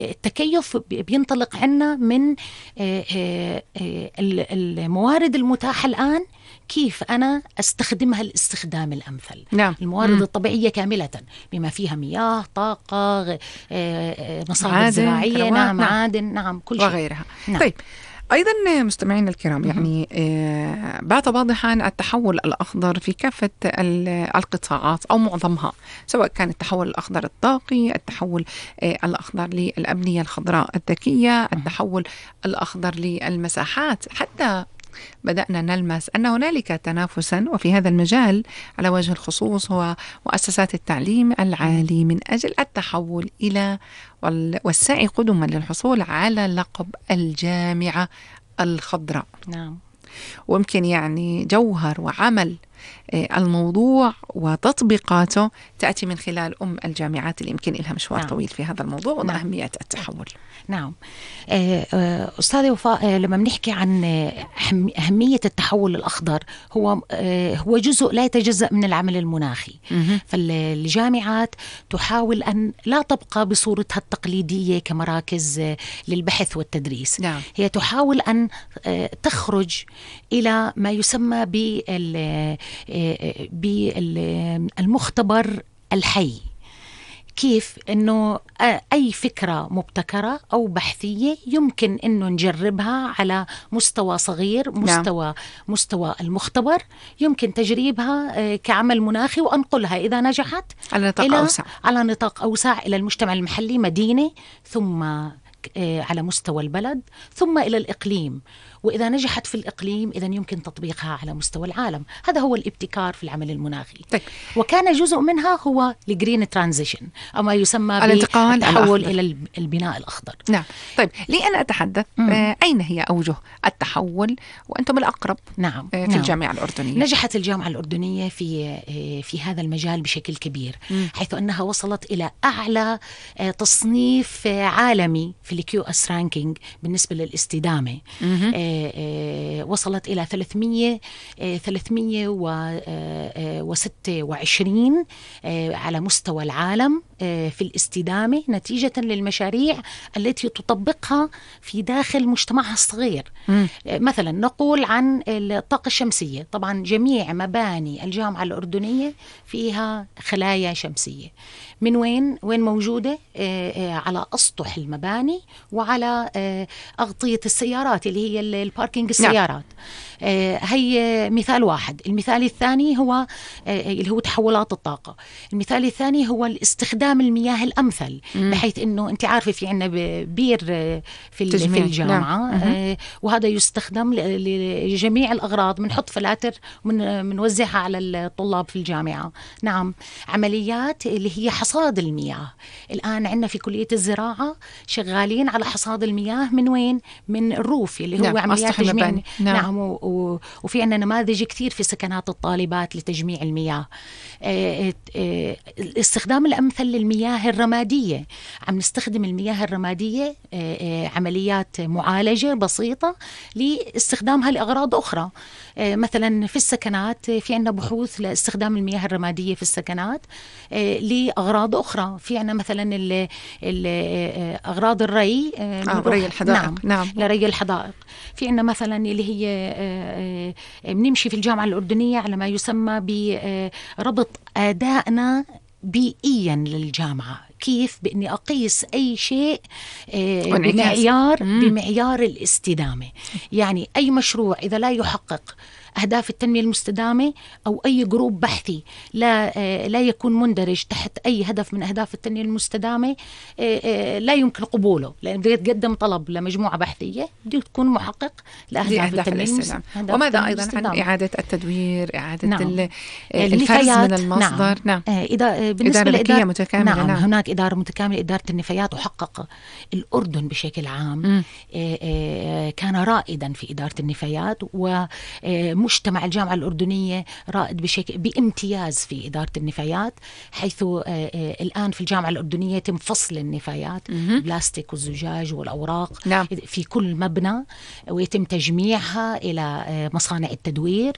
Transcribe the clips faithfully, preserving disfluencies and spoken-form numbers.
التكيف بينطلق عنا من الموارد المتاحة الآن، كيف أنا أستخدمها الاستخدام الأمثل. نعم. الموارد مم. الطبيعية كاملة بما فيها مياه، طاقة، مصادر زراعية، نعم، معادن، نعم، كل شيء وغيرها. نعم. طيب أيضا مستمعينا الكرام، يعني آه بات واضحا التحول الأخضر في كافة القطاعات أو معظمها، سواء كان التحول الأخضر الطاقي، التحول آه الأخضر للأبنية الخضراء الذكية، التحول الأخضر للمساحات، حتى بدأنا نلمس أن هنالك تنافسا وفي هذا المجال على وجه الخصوص هو مؤسسات التعليم العالي من أجل التحول إلى والسعي قدما للحصول على لقب الجامعة الخضراء. نعم. ويمكن يعني جوهر وعمل الموضوع وتطبيقاته تأتي من خلال أم الجامعات اللي يمكن لها مشوار نعم. طويل في هذا الموضوع وأهمية التحول. نعم. أستاذة وفاء، لما بنحكي عن أهمية التحول الأخضر، هو هو جزء لا يتجزأ من العمل المناخي. فالجامعات تحاول أن لا تبقى بصورتها التقليدية كمراكز للبحث والتدريس. نعم. هي تحاول أن تخرج إلى ما يسمى بال بالمختبر الحي. كيف أنه أي فكرة مبتكرة أو بحثية يمكن أنه نجربها على مستوى صغير، مستوى نعم. مستوى المختبر، يمكن تجريبها كعمل مناخي وأنقلها إذا نجحت على نطاق إلى أوسع على نطاق أوسع إلى المجتمع المحلي، مدينة، ثم على مستوى البلد، ثم إلى الإقليم. وإذا نجحت في الإقليم إذن يمكن تطبيقها على مستوى العالم. هذا هو الابتكار في العمل المناخي. طيب. وكان جزء منها هو الجرين ترانزيشن، أو ما يسمى بالتحول إلى البناء الأخضر. نعم. طيب لي أنا أتحدث آه أين هي أوجه التحول وأنتم الأقرب نعم. آه في نعم. الجامعة الأردنية؟ نجحت الجامعة الأردنية في في هذا المجال بشكل كبير، م. حيث أنها وصلت إلى أعلى تصنيف عالمي في الكيو اس رانكينج بالنسبة للاستدامة. وصلت إلى ثلاثمية وستة وعشرين على مستوى العالم في الاستدامة، نتيجة للمشاريع التي تطبقها في داخل مجتمعها الصغير. م. مثلا نقول عن الطاقة الشمسية. طبعا جميع مباني الجامعة الأردنية فيها خلايا شمسية. من وين وين موجودة؟ على أسطح المباني وعلى أغطية السيارات اللي هي الباركينج السيارات. آه هي مثال واحد. المثال الثاني هو آه اللي هو تحولات الطاقة. المثال الثاني هو الاستخدام المياه الأمثل، مم. بحيث أنه أنت عارفة في عنا بير في, في الجامعة، آه وهذا يستخدم لجميع الأغراض. بنحط فلاتر ومنوزعها على الطلاب في الجامعة. نعم. عمليات اللي هي حصاد المياه. الآن عندنا في كلية الزراعة شغالين على حصاد المياه من وين؟ من الروف اللي هو نعم. عمليات تجميع. نعم, نعم. وفي عندنا نماذج كثير في سكنات الطالبات لتجميع المياه. الاستخدام الأمثل للمياه الرمادية، عم نستخدم المياه الرمادية عمليات معالجة بسيطة لاستخدامها لأغراض أخرى. مثلا في السكنات في عندنا بحوث لاستخدام المياه الرمادية في السكنات لأغراض أخرى. في عندنا مثلا ال ال أغراض الري، آه ري الحدائق. نعم. نعم. لري الحدائق. في عندنا مثلا اللي هي بنمشي في الجامعة الأردنية على ما يسمى بربط أدائنا بيئيا للجامعة. كيف؟ بإني أقيس أي شيء بمعيار بمعيار الاستدامة. يعني أي مشروع إذا لا يحقق أهداف التنمية المستدامة أو أي جروب بحثي لا لا يكون مندرج تحت أي هدف من أهداف التنمية المستدامة لا يمكن قبوله، لأن بده يتقدم طلب لمجموعة بحثية بده تكون محقق لأهداف التنمية المستدامة. وماذا أيضا عن إعادة التدوير، إعادة نعم. الفرز من المصدر. نعم, نعم. إذا بالنسبة إدارة ذكية متكاملة. نعم. نعم. هناك إدارة متكاملة، إدارة النفايات. وحقق الأردن بشكل عام م. كان رائدا في إدارة النفايات، و مجتمع الجامعة الأردنية رائد بشكل بامتياز في إدارة النفايات، حيث الآن في الجامعة الأردنية يتم فصل النفايات البلاستيك والزجاج والأوراق نعم. في كل مبنى، ويتم تجميعها إلى مصانع التدوير.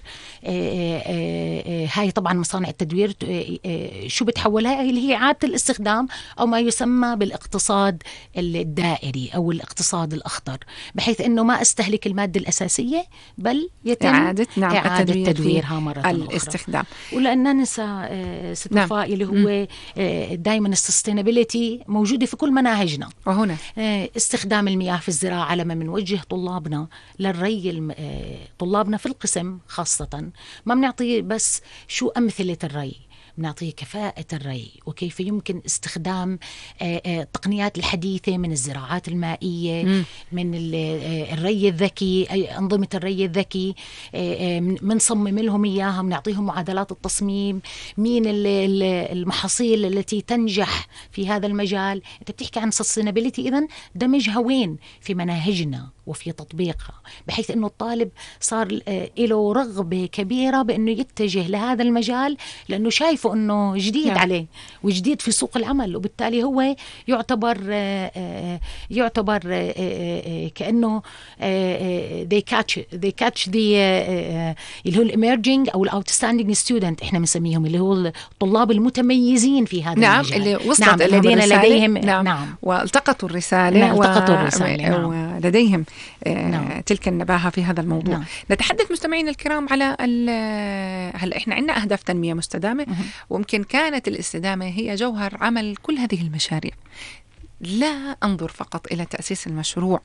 هاي طبعا مصانع التدوير شو بتحولها؟ اللي هي إعادة الاستخدام أو ما يسمى بالاقتصاد الدائري أو الاقتصاد الأخضر، بحيث أنه ما استهلك المادة الأساسية بل يتم إعادة, نعم إعادة التدوير تدويرها مرة الاستخدام. ولأننا ننسى ست وفاء اللي هو دائما السستينابيليتي موجودة في كل مناهجنا. وهنا استخدام المياه في الزراعة، لما بنوجه طلابنا للري الم... طلابنا في القسم خاصة ما بنعطي بس شو أمثلة الري، بنعطيه كفاءة الري وكيف يمكن استخدام التقنيات الحديثة من الزراعات المائية م. من الري الذكي، أنظمة الري الذكي بنصمم لهم إياها، بنعطيهم معادلات التصميم، مين المحاصيل التي تنجح في هذا المجال. أنت بتحكي عن sustainability، إذن دمجها وين في مناهجنا وفي تطبيقها، بحيث أنه الطالب صار له رغبة كبيرة بأنه يتجه لهذا المجال لأنه شايفه أنه جديد نعم. عليه وجديد في سوق العمل، وبالتالي هو يعتبر يعتبر كأنه they catch they catch the اللي هو الإميرجينج أو الأوتستاندينج ستودنت إحنا بنسميهم، اللي هو الطلاب المتميزين في هذا نعم المجال. اللي وصلت نعم الذين لديهم نعم, نعم والتقطوا الرسالة نعم و... التقطوا الرسالة نعم. ولديهم نعم. تلك النباهة في هذا الموضوع. نعم. نتحدث مستمعين الكرام على هلا احنا عندنا أهداف تنمية مستدامة، وممكن كانت الاستدامة هي جوهر عمل كل هذه المشاريع. لا أنظر فقط إلى تأسيس المشروع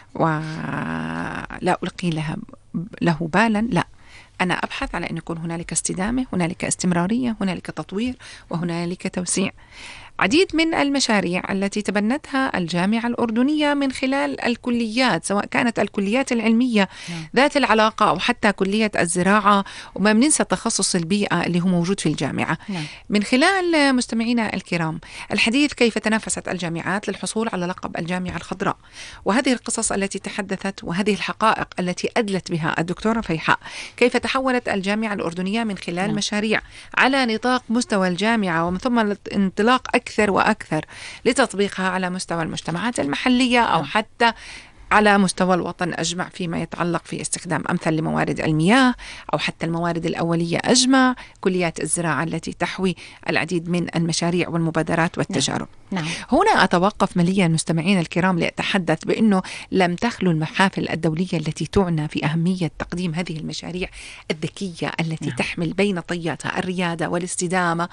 ولا ألقي لها له بالا، لا، أنا أبحث على أن يكون هنالك استدامة، هنالك استمرارية، هنالك تطوير، وهنالك توسيع. عديد من المشاريع التي تبنتها الجامعة الأردنية من خلال الكليات، سواء كانت الكليات العلمية نعم. ذات العلاقة أو حتى كلية الزراعة، وما بننسى تخصص البيئة اللي هو موجود في الجامعة نعم. من خلال مستمعينا الكرام الحديث كيف تنافست الجامعات للحصول على لقب الجامعة الخضراء، وهذه القصص التي تحدثت وهذه الحقائق التي أدلت بها الدكتورة فيحاء، كيف تحولت الجامعة الأردنية من خلال نعم. مشاريع على نطاق مستوى الجامعة ومن ثم الانطلاق أكثر وأكثر لتطبيقها على مستوى المجتمعات المحلية أو حتى على مستوى الوطن أجمع فيما يتعلق في استخدام أمثل لموارد المياه أو حتى الموارد الأولية أجمع، كليات الزراعة التي تحوي العديد من المشاريع والمبادرات والتجارب. نعم. نعم. هنا أتوقف مليا مستمعين الكرام لأتحدث بأنه لم تخلو المحافل الدولية التي تعنى في أهمية تقديم هذه المشاريع الذكية التي نعم. تحمل بين طياتها الريادة والاستدامة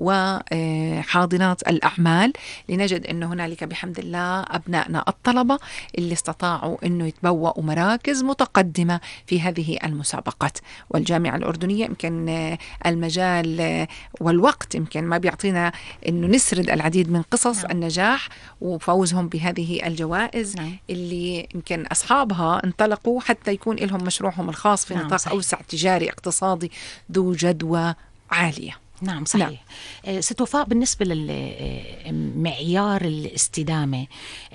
وحاضنات الأعمال، لنجد أن هنالك بحمد الله أبنائنا الطلبة اللي استطاعوا أنه يتبوأوا مراكز متقدمة في هذه المسابقات. والجامعة الأردنية يمكن المجال والوقت يمكن ما بيعطينا أنه نسرد العديد من قصص نعم. النجاح وفوزهم بهذه الجوائز نعم. اللي يمكن أصحابها انطلقوا حتى يكون لهم مشروعهم الخاص في نعم نطاق صحيح. أوسع تجاري اقتصادي ذو جدوى عالية. نعم صحيح. نعم. ست وفاء، بالنسبة للمعيار الاستدامة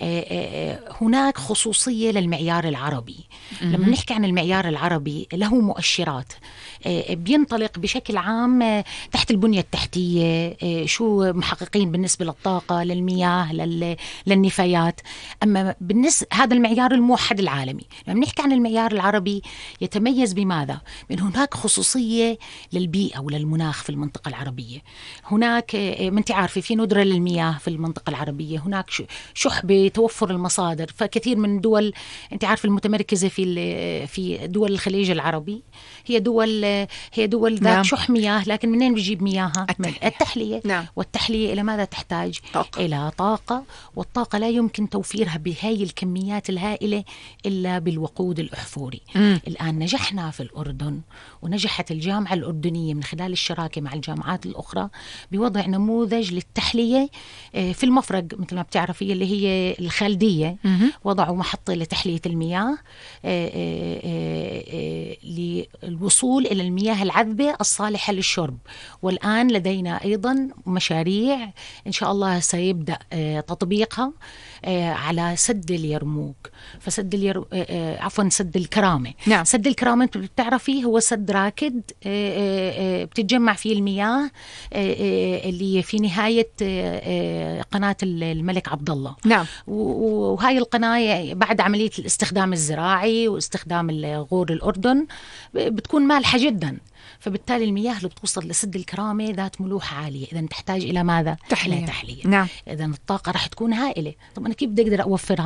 هناك خصوصية للمعيار العربي. م- لما نحكي عن المعيار العربي له مؤشرات بينطلق بشكل عام تحت البنية التحتية، شو محققين بالنسبة للطاقة، للمياه، للنفايات. أما بالنسبة هذا المعيار الموحد العالمي، لما نحكي عن المعيار العربي يتميز بماذا؟ من هناك خصوصية للبيئة وللمناخ في المنطقة العربية. هناك ما انت عارفة في ندرة للمياه في المنطقة العربية، هناك شح بتوفر المصادر، فكثير من الدول انت عارفة المتمركزة في في دول الخليج العربي هي دول هي دول ذات نعم. شح مياه، لكن منين بيجيب مياهها؟ التحلية, التحلية. نعم. والتحلية إلى ماذا تحتاج؟ طاقة. إلى طاقة، والطاقة لا يمكن توفيرها بهاي الكميات الهائلة إلا بالوقود الأحفوري. م. الآن نجحنا في الأردن ونجحت الجامعة الأردنية من خلال الشراكة مع الجامعة الجامعات الأخرى بوضع نموذج للتحلية في المفرق مثل ما بتعرفي اللي هي الخالدية. وضعوا محطة لتحلية المياه للوصول إلى المياه العذبة الصالحة للشرب. والآن لدينا أيضا مشاريع إن شاء الله سيبدأ تطبيقها على سد اليرموك. فسد الير... عفوا سد الكرامة. نعم. سد الكرامة بتعرفي هو سد راكد بتتجمع فيه المياه اللي في نهاية قناة الملك عبد الله. نعم. وهاي القناة بعد عملية الاستخدام الزراعي واستخدام غور الأردن بتكون مالحة جدا، فبالتالي المياه اللي بتوصل لسد الكرامة ذات ملوحة عالية، إذا تحتاج إلى ماذا؟ تحلية. إلى تحلية. نعم. إذا الطاقة راح تكون هائلة. طب أنا كيف بدي أقدر أوفرها؟